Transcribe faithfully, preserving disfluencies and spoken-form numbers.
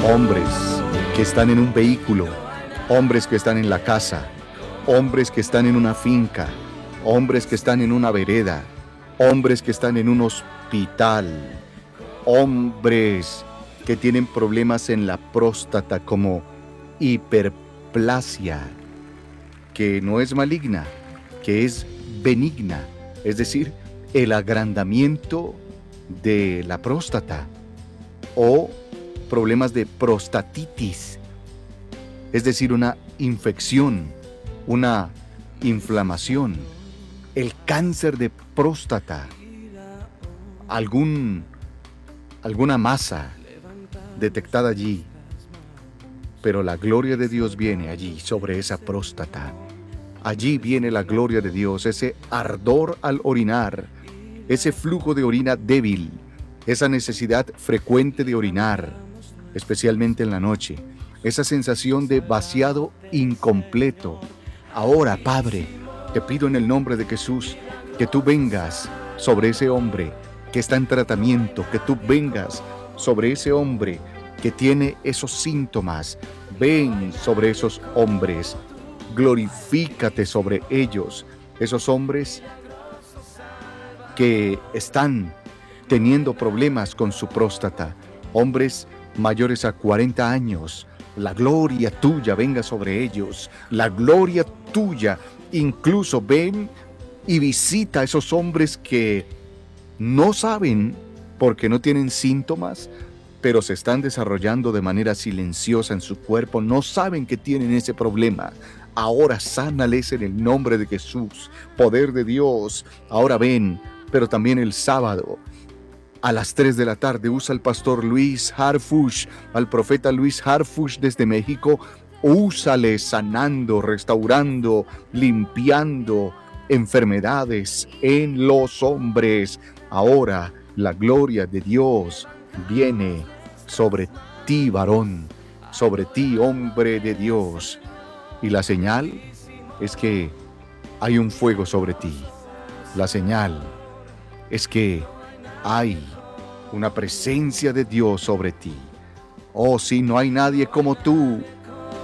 hombres que están en un vehículo, hombres que están en la casa, hombres que están en una finca, hombres que están en una vereda, hombres que están en un hospital, hombres que tienen problemas en la próstata como hiperplasia, que no es maligna, que es benigna, es decir, el agrandamiento de la próstata, o problemas de prostatitis, es decir, una infección, una inflamación, el cáncer de próstata, algún, alguna masa detectada allí, pero la gloria de Dios viene allí sobre esa próstata. Allí viene la gloria de Dios, ese ardor al orinar, ese flujo de orina débil, esa necesidad frecuente de orinar, especialmente en la noche, esa sensación de vaciado incompleto. Ahora, Padre, te pido en el nombre de Jesús que tú vengas sobre ese hombre que está en tratamiento, que tú vengas sobre ese hombre que tiene esos síntomas. Ven sobre esos hombres, glorifícate sobre ellos, esos hombres que están teniendo problemas con su próstata, hombres mayores a cuarenta años. La gloria tuya venga sobre ellos, la gloria tuya. Incluso ven y visita a esos hombres que no saben porque no tienen síntomas, pero se están desarrollando de manera silenciosa en su cuerpo, no saben que tienen ese problema. Ahora sánales en el nombre de Jesús, poder de Dios. Ahora ven, pero también el sábado a las tres de la tarde usa el pastor Luis Harfuch, al profeta Luis Harfuch desde México. Úsale sanando, restaurando, limpiando enfermedades en los hombres. Ahora la gloria de Dios viene sobre ti, varón, sobre ti, hombre de Dios. Y la señal es que hay un fuego sobre ti. La señal es que hay una presencia de Dios sobre ti. Oh, sí, no hay nadie como tú.